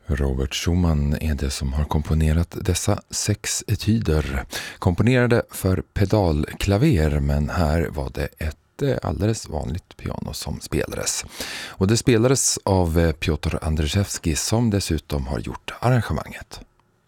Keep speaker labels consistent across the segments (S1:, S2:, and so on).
S1: Robert Schumann är det som har komponerat dessa 6 etyder. Komponerade för pedalklaver, men här var det ett alldeles vanligt piano som spelades. Och det spelades av Piotr Andrzejewski som dessutom har gjort arrangemanget.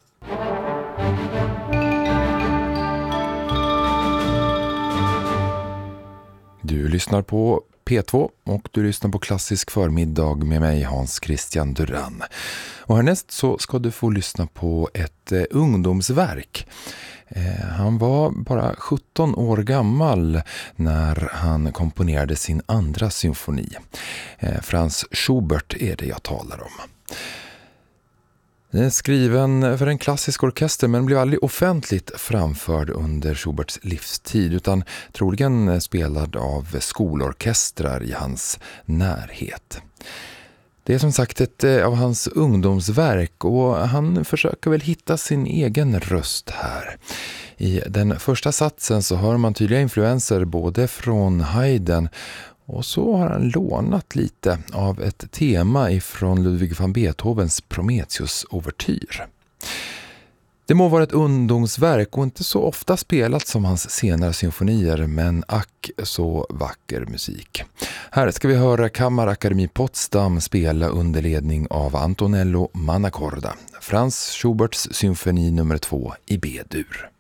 S1: Du lyssnar på P2 och du lyssnar på Klassisk förmiddag med mig Hans Christian Duran. Och härnäst så ska du få lyssna på ett ungdomsverk. Han var bara 17 år gammal när han komponerade sin andra symfoni. Franz Schubert är det jag talar om. Den är skriven för en klassisk orkester men blev aldrig offentligt framförd under Schuberts livstid utan troligen spelad av skolorkestrar i hans närhet. Det är som sagt ett av hans ungdomsverk och han försöker väl hitta sin egen röst här. I den första satsen så hör man tydliga influenser både från Haydn och så har han lånat lite av ett tema ifrån Ludwig van Beethovens Prometheus-overtyr. Det må vara ett ungdomsverk och inte så ofta spelat som hans senare symfonier, men ack så vacker musik. Här ska vi höra Kammarakademi Potsdam spela under ledning av Antonello Mannacorda, Franz Schuberts symfoni nummer 2 i B-dur.